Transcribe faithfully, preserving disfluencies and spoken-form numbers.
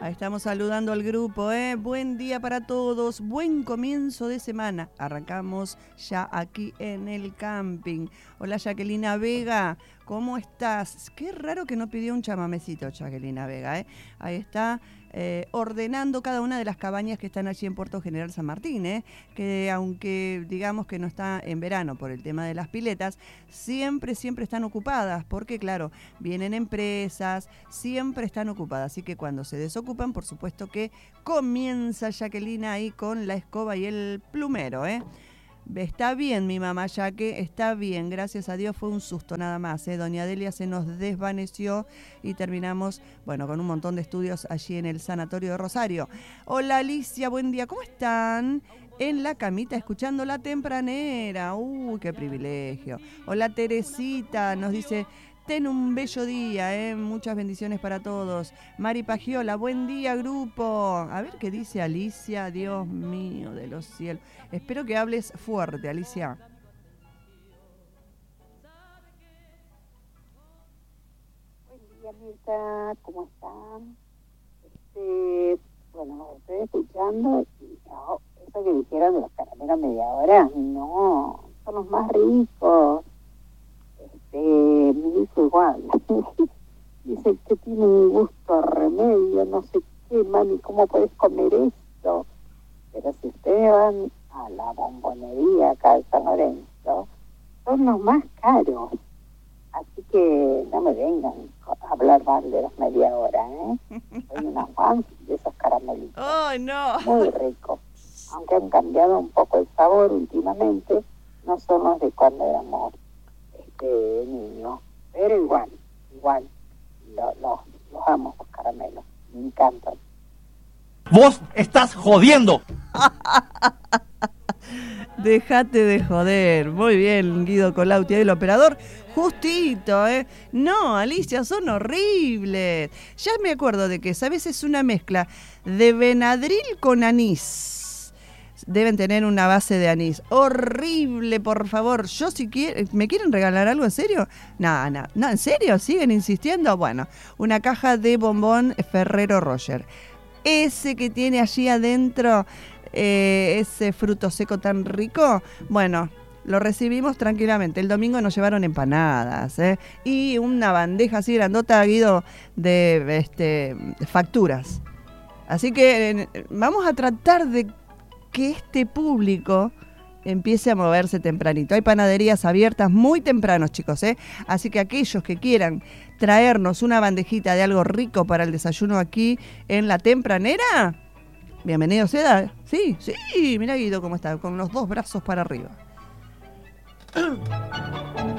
Ahí estamos saludando al grupo, ¿eh? Buen día para todos, buen comienzo de semana. Arrancamos ya aquí en el camping. Hola, Jacquelina Vega, ¿cómo estás? Qué raro que no pidió un chamamecito, Jacquelina Vega, ¿eh? Ahí está eh, ordenando cada una de las cabañas que están allí en Puerto General San Martín, ¿eh? Que aunque digamos que no está en verano por el tema de las piletas, siempre, siempre están ocupadas, porque claro, vienen empresas, siempre están ocupadas, así que cuando se desocupan, por supuesto que comienza Jacquelina ahí con la escoba y el plumero, ¿eh? Está bien mi mamá, ya que está bien, gracias a Dios, fue un susto nada más, ¿eh? Doña Delia se nos desvaneció y terminamos, bueno, con un montón de estudios allí en el Sanatorio de Rosario. Hola Alicia, buen día, ¿cómo están? En la camita escuchando La Tempranera, uy, qué privilegio. Hola Teresita, nos dice... Ten un bello día, ¿eh? Muchas bendiciones para todos. Mari Pagiola, buen día, grupo. A ver qué dice Alicia, Dios mío de los cielos. Espero que hables fuerte, Alicia. Buen día, Mirta, ¿cómo están? Este, bueno, los estoy escuchando y oh, eso que dijeron de los caramelos media hora, no, son los más ricos. Este, mi hijo igual, dice que tiene un gusto a remedio, no sé qué, mami, ¿cómo puedes comer esto? Pero si ustedes van a la bombonería acá de San Lorenzo, son los más caros, así que no me vengan a hablar mal de los media hora, ¿eh? Soy una fan de esos caramelitos. ¡Oh, no! Muy ricos, aunque han cambiado un poco el sabor últimamente, no son los de cuando éramos de niño, pero igual, igual, los lo, lo amo, los caramelos, me encantan. ¡Vos estás jodiendo! Déjate de joder. Muy bien, Guido Colauti, el operador. Justito, ¿eh? No, Alicia, son horribles. Ya me acuerdo de que, ¿sabes? Es una mezcla de Benadryl con anís. Deben tener una base de anís. Horrible, por favor. Yo si quiero, ¿me quieren regalar algo en serio? No, no, no, ¿en serio? ¿Siguen insistiendo? Bueno, una caja de bombón Ferrero Rocher. Ese que tiene allí adentro, eh, ese fruto seco tan rico, bueno, lo recibimos tranquilamente. El domingo nos llevaron empanadas, ¿eh? Y una bandeja así grandota, Guido, de este, facturas. Así que eh, vamos a tratar de que este público empiece a moverse tempranito. Hay panaderías abiertas muy tempranos, chicos, ¿eh? Así que aquellos que quieran traernos una bandejita de algo rico para el desayuno aquí en La Tempranera, bienvenido sea. Sí, sí, mirá Guido cómo está, con los dos brazos para arriba.